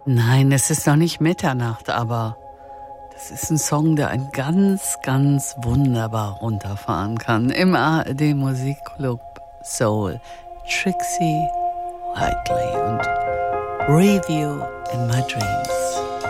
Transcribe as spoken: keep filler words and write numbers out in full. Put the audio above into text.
Nein, es ist noch nicht Mitternacht, aber das ist ein Song, der einen ganz, ganz wunderbar runterfahren kann. Im A R D Musikclub Soul. Trixie Whiteley und Review in My Dreams.